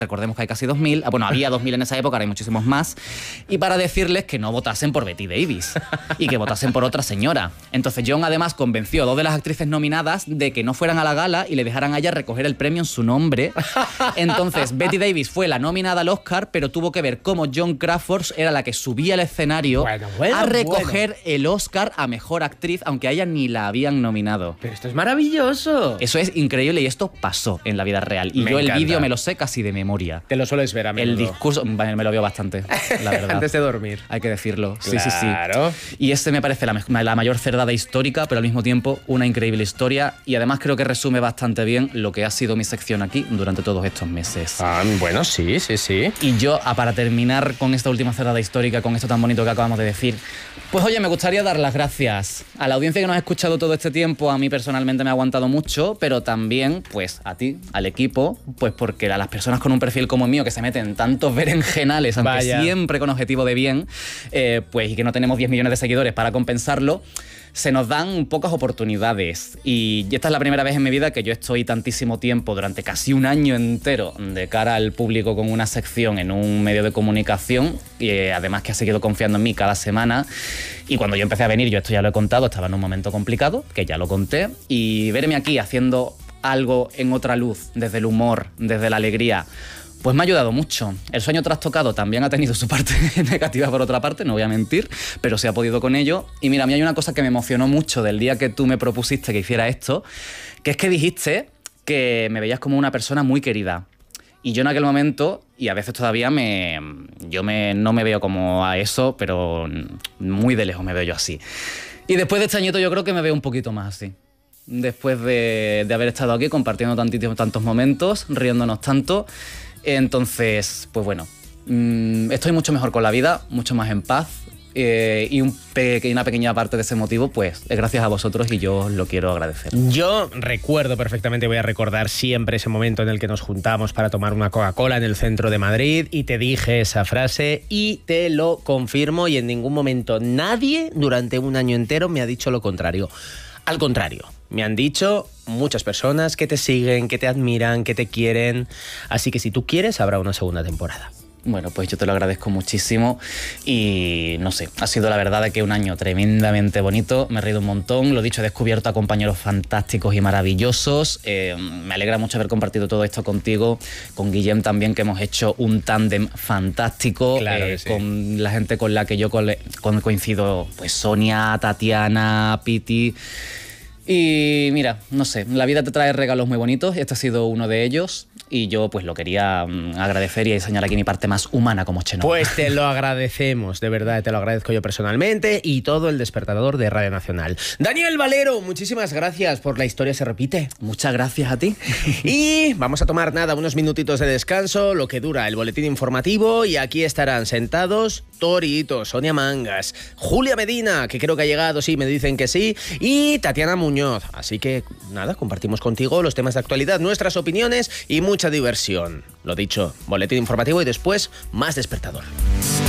Recordemos que hay casi 2000, bueno, había 2000 en esa época, ahora hay muchísimos más, y para decirles que no votasen por Betty Davis y que votasen por otra señora. Entonces John además convenció a 2 de las actrices nominadas de que no fueran a la gala y le dejaran a ella recoger el premio en su nombre. Entonces Betty Davis fue la nominada al Oscar, pero tuvo que ver cómo Joan Crawford era la que subía al escenario a recoger el Oscar a Mejor Actriz, aunque a ella ni la habían nominado. Pero esto es maravilloso. Eso es increíble y esto pasó en la vida real. Y yo el vídeo me lo sé casi de memoria. Te lo sueles ver a menudo. El discurso, me lo veo bastante, la verdad. Antes de dormir. Hay que decirlo. Claro. Sí. Y este me parece la mayor cerdada histórica, pero al mismo tiempo una increíble historia. Y además creo que resume bastante bien lo que ha sido mi sección aquí durante todos estos meses. Bueno, sí. Y yo, para terminar con esta última cerdada histórica, con esto tan bonito que acabamos de decir, pues oye, me gustaría dar las gracias a la audiencia que nos ha escuchado todo este tiempo. A mí personalmente me ha aguantado mucho, pero también pues a ti, al equipo, pues porque a las personas con un perfil como el mío que se meten tantos berenjenales, aunque siempre con objetivo de bien, pues y que no tenemos 10 millones de seguidores para compensarlo, se nos dan pocas oportunidades. Y esta es la primera vez en mi vida que yo estoy tantísimo tiempo, durante casi un año entero, de cara al público con una sección en un medio de comunicación, y además que ha seguido confiando en mí cada semana. Y cuando yo empecé a venir, yo esto ya lo he contado, estaba en un momento complicado, que ya lo conté, y verme aquí haciendo algo en otra luz, desde el humor, desde la alegría, pues me ha ayudado mucho. El sueño trastocado también ha tenido su parte negativa por otra parte, no voy a mentir, pero se ha podido con ello. Y mira, a mí hay una cosa que me emocionó mucho del día que tú me propusiste que hiciera esto, que es que dijiste que me veías como una persona muy querida. Y yo en aquel momento, y a veces todavía no me veo como a eso, pero muy de lejos me veo yo así. Y después de este añito yo creo que me veo un poquito más así. Después de haber estado aquí compartiendo tantos momentos, riéndonos tanto. Entonces, pues bueno, estoy mucho mejor con la vida, mucho más en paz. Y una pequeña parte de ese motivo, pues es gracias a vosotros y yo os lo quiero agradecer. Yo recuerdo perfectamente, voy a recordar siempre ese momento en el que nos juntamos para tomar una Coca-Cola en el centro de Madrid y te dije esa frase y te lo confirmo, y en ningún momento nadie durante un año entero me ha dicho lo contrario. Al contrario, me han dicho muchas personas que te siguen, que te admiran, que te quieren, así que si tú quieres habrá una segunda temporada. Bueno, pues yo te lo agradezco muchísimo y no sé, ha sido la verdad de que un año tremendamente bonito, me he reído un montón, lo dicho, he descubierto a compañeros fantásticos y maravillosos, me alegra mucho haber compartido todo esto contigo, con Guillem también, que hemos hecho un tándem fantástico, claro que sí. Con la gente con la que yo coincido, pues Sonia, Tatiana, Piti. Y mira, no sé, la vida te trae regalos muy bonitos y este ha sido uno de ellos y yo pues lo quería agradecer y enseñar aquí mi parte más humana como Chenoa. Pues te lo agradecemos, de verdad, te lo agradezco yo personalmente y todo el despertador de Radio Nacional. Daniel Valero, muchísimas gracias por La Historia se repite. Muchas gracias a ti. Y vamos a tomar unos minutitos de descanso, lo que dura el boletín informativo, y aquí estarán sentados Torito, Sonia Mangas, Julia Medina, que creo que ha llegado, sí, me dicen que sí, y Tatiana Muñoz. Así que nada, compartimos contigo los temas de actualidad, nuestras opiniones y mucha diversión. Lo dicho, boletín informativo y después más despertador.